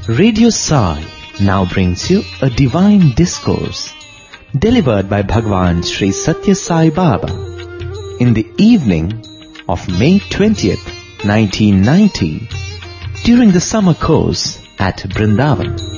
Radio Sai now brings you a divine discourse delivered by Bhagwan Sri Satya Sai Baba in the evening of May 20th, 1990 during the summer course at Brindavan.